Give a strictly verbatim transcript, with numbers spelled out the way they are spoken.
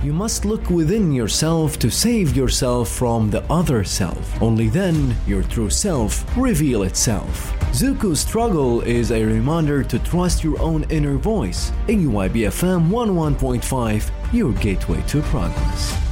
You must look within yourself to save yourself from the other self. Only then your true self reveal itself. Zuko's struggle is a reminder to trust your own inner voice. A U I B F M one oh one point five, your gateway to progress.